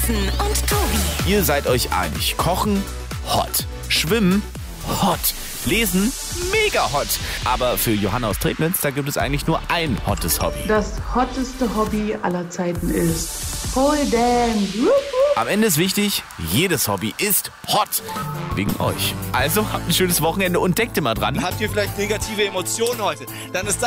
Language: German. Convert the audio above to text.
Carsten und Tobi. Ihr seid euch einig. Kochen, hot. Schwimmen, hot. Lesen, mega hot. Aber für Johanna aus Trebnitz, da gibt es eigentlich nur ein hottes Hobby. Das hotteste Hobby aller Zeiten ist Pole Dance. Am Ende ist wichtig, jedes Hobby ist hot. Wegen euch. Also habt ein schönes Wochenende und denkt immer dran. Habt ihr vielleicht negative Emotionen heute? Dann ist das